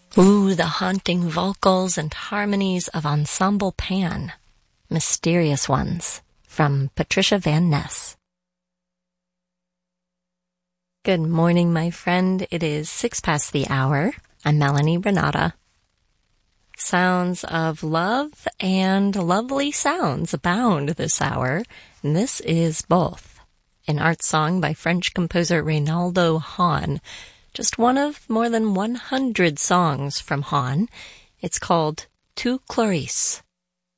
Ooh, the haunting vocals and harmonies of Ensemble Pan. Mysterious Ones, from Patricia Van Ness. Good morning, my friend. It is 6 past the hour. I'm Melanie Renata. Sounds of love and lovely sounds abound this hour, and this is both. An art song by French composer Reynaldo Hahn, just one of more than 100 songs from Hahn. It's called Tu Clarice.